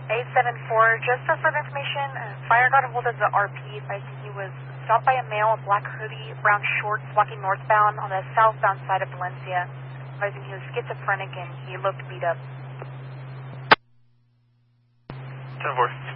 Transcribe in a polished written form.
874, just for further information, fire got a hold of the RP. I think he was stopped by a male, a black hoodie, brown shorts, walking northbound on the southbound side of Valencia. I think he was schizophrenic and he looked beat up. 10-4.